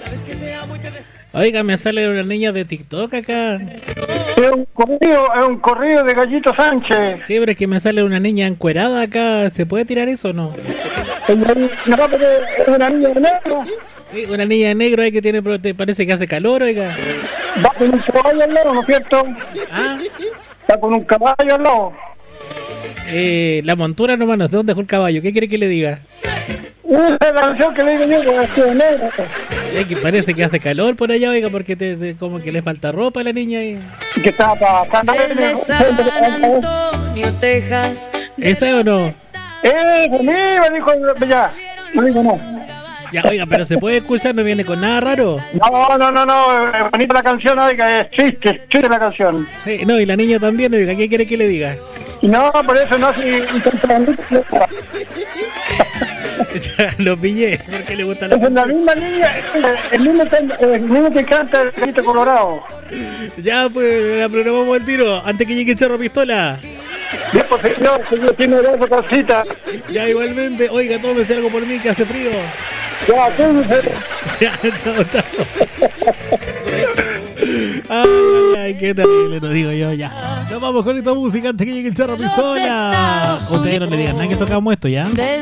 Oiga, me sale una niña de TikTok acá. Es un corrido de Gallito Sánchez. Sí, pero es que me sale una niña encuerada acá. ¿Se puede tirar eso o no? No, pero es una niña de negro. Sí, una niña de negro ahí que tiene, parece que hace calor, oiga. Va con un caballo al lado, ¿no es cierto? Ah, Va con un caballo al lado. la montura nomás, no sé dónde dejó el caballo. ¿Qué quiere que le diga? Esa es la canción que le digo yo, que es de negro. Es que parece que hace calor por allá, oiga, porque como que le falta ropa a la niña ahí. Que está para Desde San Antonio, Texas. ¿Ese o no? Conmigo, dijo ya. No digo no. Ya, oiga, pero se puede escuchar, no viene con nada raro. No, es bonita la canción, oiga, es triste la canción. Sí, no, y la niña también, oiga, ¿qué quiere que le diga? No, por eso no, si Ya, lo pillé, porque le gusta la es la misma niña, el mismo que canta el Grito Colorado. Ya, pues, la programamos al tiro, antes que llegue Cerro Pistola. Bien, pues señor, tiene esa cosita. Ya, igualmente, oiga, tómese algo por mí, que hace frío. Ya, tú, Ya, chao. Ay, qué terrible, lo digo yo, ya. Nos vamos con esta música antes que llegue el Cerro Pistola. Ustedes no le digan nada que tocamos esto, ¿ya?